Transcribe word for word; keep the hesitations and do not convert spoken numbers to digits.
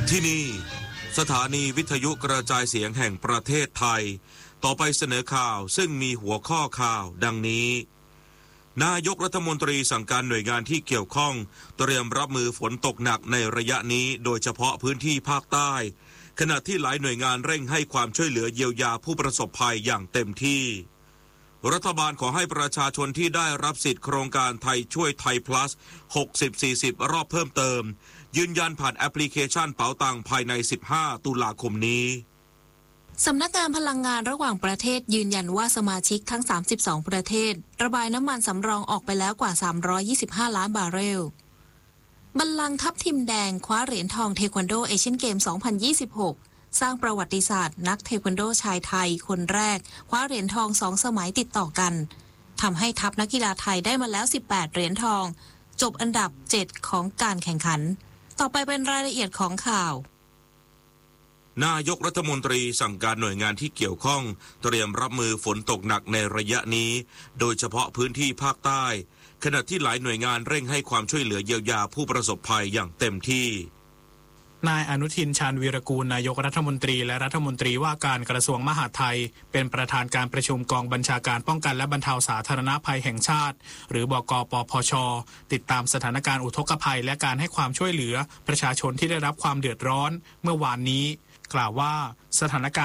ที่นี่สถานีวิทยุกระจายเสียงแห่งประเทศไทยต่อไปเสนอข่าวซึ่งมีหัวข้อข่าวดังนี้นายกรัฐมนตรีสั่งการหน่วยงานที่เกี่ยวข้องเตรียมรับมือฝนตกหนักในระยะนี้โดยเฉพาะพื้นที่ภาคใต้ขณะที่หลายหน่วยงานเร่งให้ความช่วยเหลือเยียวยาผู้ประสบภัยอย่างเต็มที่รัฐบาลขอให้ประชาชนที่ได้รับสิทธิ์โครงการไทยช่วยไทย plus หกสิบ สี่สิบ รอบเพิ่มเติมยืนยันผ่านแอปพลิเคชันเป๋าตังภายในสิบห้าตุลาคมนี้สำนักงานพลังงานระหว่างประเทศยืนยันว่าสมาชิกทั้งสามสิบสองประเทศระบายน้ำมันสำรองออกไปแล้วกว่าสามร้อยยี่สิบห้าล้านบาร์เรลบัลลังก์ทัพทิมแดงคว้าเหรียญทองเทควันโดเอเชียนเกมสองพันยี่สิบหกสร้างประวัติศาสตร์นักเทควันโดชายไทยคนแรกคว้าเหรียญทองสองสมัยติดต่อกันทำให้ทัพนักกีฬาไทยได้มาแล้วสิบแปดเหรียญทองจบอันดับเจ็ดของการแข่งขันต่อไปเป็นรายละเอียดของข่าวนายกรัฐมนตรีสั่งการหน่วยงานที่เกี่ยวข้องเตรียมรับมือฝนตกหนักในระยะนี้โดยเฉพาะพื้นที่ภาคใต้ขณะที่หลายหน่วยงานเร่งให้ความช่วยเหลือเยียวยาผู้ประสบภัยอย่างเต็มที่นายอนุทินชาญวีรกูลนายกรัฐมนตรีและรัฐมนตรีว่าการกระทรวงมหาดไทยเป็นประธานการประชุมกองบัญชาการป้องกันและบรรเทาสาธารณภัยแห่งชาติหรือบก.ปพช.ติดตามสถานการณ์อุทกภัยและการให้ความช่วยเหลือประชาชนที่ได้รับความเดือดร้อนเมื่อวานนี้กล่าวว่าสถานการณ์